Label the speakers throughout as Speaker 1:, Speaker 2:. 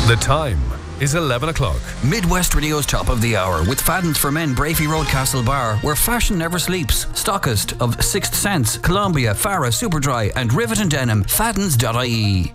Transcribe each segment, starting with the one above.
Speaker 1: The time is 11 o'clock.
Speaker 2: Midwest Radio's Top of the Hour with Fadden's for Men, Brafey Road, Castlebar, where fashion never sleeps. Stockist of Sixth Sense, Columbia, Farah, Superdry and Rivet and Denim. Faddens.ie.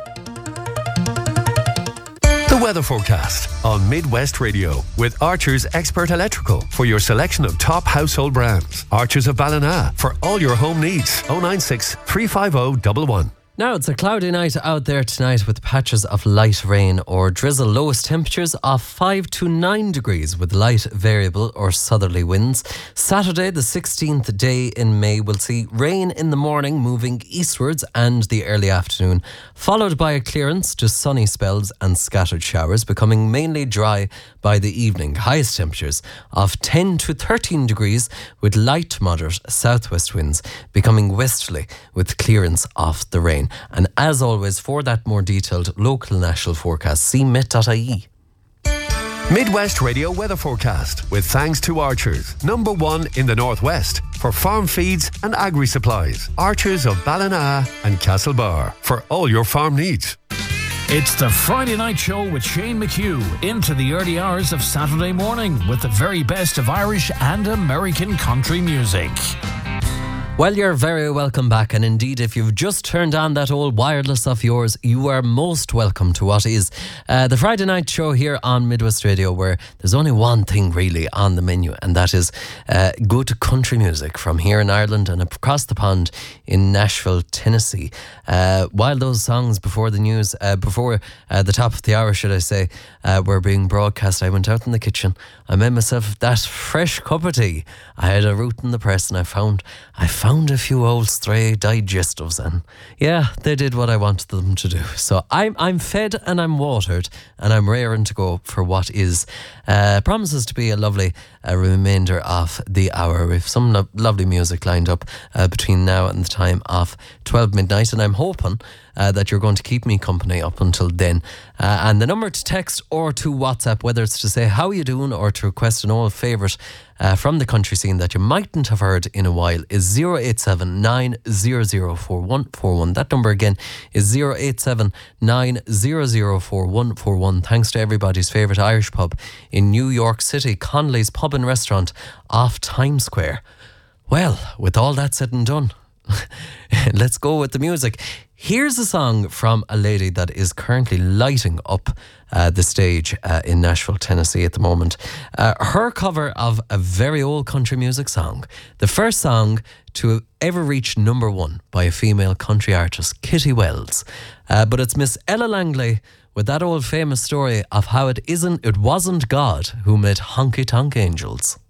Speaker 1: The weather forecast on Midwest Radio with Archer's Expert Electrical for your selection of top household brands. Archer's of Ballina for all your home needs. 096 350 111.
Speaker 3: Now, it's a cloudy night out there tonight with patches of light rain or drizzle. Lowest temperatures of 5 to 9 degrees with light variable or southerly winds. Saturday, the 16th day in May, will see rain in the morning moving eastwards and the early afternoon, followed by a clearance to sunny spells and scattered showers, becoming mainly dry by the evening. Highest temperatures of 10 to 13 degrees with light to moderate southwest winds, becoming westerly with clearance of the rain. And as always, for that more detailed local national forecast, see met.ie.
Speaker 1: Midwest Radio weather forecast with thanks to Archers, #1 in the Northwest for farm feeds and agri supplies. Archers of Ballina and Castlebar for all your farm needs.
Speaker 4: It's the Friday Night Show with Shane McHugh into the early hours of Saturday morning with the very best of Irish and American country music.
Speaker 3: Well, you're very welcome back, and indeed, if you've just turned on that old wireless of yours, you are most welcome to what is the Friday Night Show here on Midwest Radio, where there's only one thing really on the menu, and that is good country music from here in Ireland and across the pond in Nashville, Tennessee. While those songs before the news, before the top of the hour, should I say, were being broadcast, I went out in the kitchen. I made myself that fresh cup of tea. I had a root in the press, and I found a few old stray digestives, and yeah, they did what I wanted them to do. So I'm fed and I'm watered and I'm raring to go for what is promises to be a lovely remainder of the hour. We've some lovely music lined up between now and the time of 12 midnight, and I'm hoping that you're going to keep me company up until then. And the number to text or to WhatsApp, whether it's to say how you doing or to request an old favourite from the country scene that you mightn't have heard in a while, is 087 900 4141. That number again is 087 900 4141. Thanks to everybody's favourite Irish pub in New York City, Connolly's Pub and Restaurant off Times Square. Well, with all that said and done, let's go with the music. Here's a song from a lady that is currently lighting up the stage in Nashville, Tennessee at the moment. Her cover of a very old country music song. The first song to ever reach #1 by a female country artist, Kitty Wells. But it's Miss Ella Langley with that old famous story of how it wasn't God who made honky tonk angels.